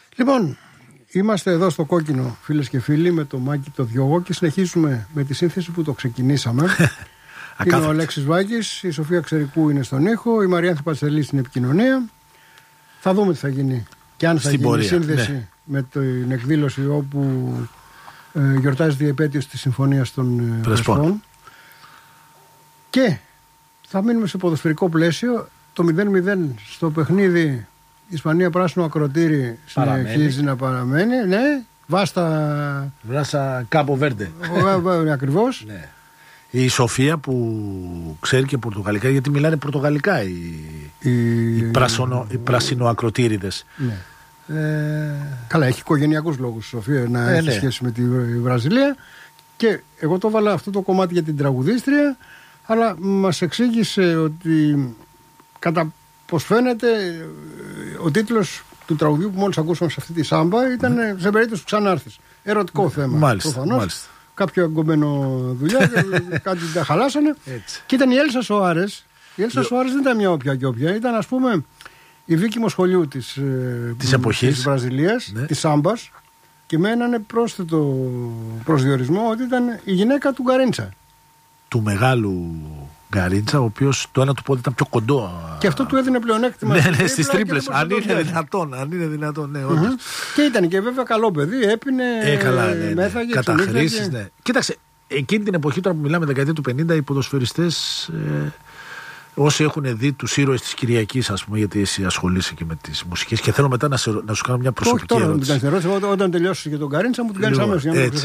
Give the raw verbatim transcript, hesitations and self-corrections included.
Λοιπόν, είμαστε εδώ στο Κόκκινο, φίλες και φίλοι, με το Μάκη το Διώγω και συνεχίζουμε με τη σύνθεση που το ξεκινήσαμε. Είναι ο Αλέξης Βάκης, η Σοφία Ξερικού είναι στον ήχο, η Μαριάνθη Πατσελή στην επικοινωνία. Θα δούμε τι θα γίνει και αν θα στην γίνει πορεία, σύνδεση ναι. με την εκδήλωση όπου ε, γιορτάζεται η επέτειος της Συμφωνίας των ε, Πρεσπών. Και θα μείνουμε σε ποδοσφαιρικό πλαίσιο. Το μηδέν μηδέν στο παιχνίδι Ισπανία πράσινο ακροτήρι συνεχίζει να παραμένει. Ναι, Βάστα. Βάστα Κάπο Βέρντε. Ακριβώς. Ναι. Η Σοφία που ξέρει και πορτογαλικά, γιατί μιλάνε πορτογαλικά οι, οι... οι, πράσινο, οι πράσινο-ακροτήριδες. Ναι. Ε... Καλά, έχει οικογενειακούς λόγους η Σοφία να ε, έχει ναι. σχέση με τη Βραζιλία. Και εγώ το έβαλα αυτό το κομμάτι για την τραγουδίστρια, αλλά μας εξήγησε ότι κατά πως φαίνεται ο τίτλος του τραγουδιού που μόλις ακούσαμε σε αυτή τη σάμπα ήταν mm. σε περίπτωση που ξανάρθεις. Ερωτικό mm. θέμα. Μάλιστα, προφανώς. Μάλιστα. Κάποιο αγκωμένο δουλειά, κάτι τα χαλάσανε. Έτσι. Και ήταν η Έλσα Σοάρες. Η Έλσα Σοάρες δεν ήταν μια όποια και όποια. Ήταν, ας πούμε, η Βίκη Μοσχολιού της, της εποχής της Βραζιλίας, ναι. της σάμπας, και με έναν πρόσθετο προσδιορισμό ότι ήταν η γυναίκα του Γκαρίντσα. Του μεγάλου Γκαρίντσα, ο οποίος το ένα του πόδι ήταν πιο κοντό. Και αυτό του έδινε πλεονέκτημα. Ναι, ναι, στις τρίπλες. Αν είναι δυνατόν, αν είναι δυνατόν, ναι, όντως. Mm-hmm. Και ήταν και βέβαια καλό παιδί, έπινε, ε, καλά, ναι, ναι. μέθαγε, καταχρήσεις, και... ναι. Κοίταξε, εκείνη την εποχή τώρα που μιλάμε, δεκαετία του πενήντα, οι ποδοσφαιριστές, ε, όσοι έχουν δει τους ήρωες της Κυριακής, ας πούμε, γιατί εσύ ασχολείσαι και με τις μουσικές, και θέλω μετά να, σε, να σου κάνω μια προσωπική Όχι, τώρα, ερώτηση. ερώτηση. Όταν τελειώσεις για τον Γκαρίντσα μου την κάνεις αμέσως.